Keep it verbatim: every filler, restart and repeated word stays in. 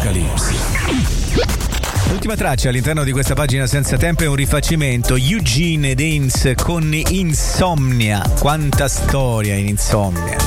Apocalypse. L'ultima traccia all'interno di questa pagina senza tempo è un rifacimento. Eugene Dance con Insomnia. Quanta storia in Insomnia.